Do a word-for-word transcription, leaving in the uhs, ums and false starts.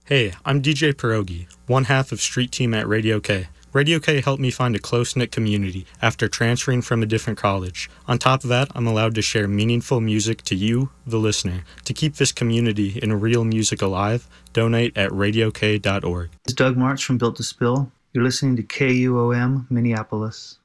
Hey, I'm D J Pierogi, one half of Street Team at Radio K. Radio K helped me find a close-knit community after transferring from a different college. On top of that, I'm allowed to share meaningful music to you, the listener. To keep this community in real music alive, donate at radio k dot org. This is Doug March from Built to Spill. You're listening to K U O M Minneapolis.